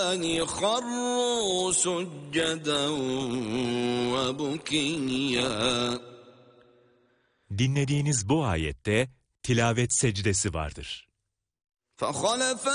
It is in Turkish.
خروا سجدا وبكيا. Dinlediğiniz bu ayette tilavet secdesi vardır. فخلف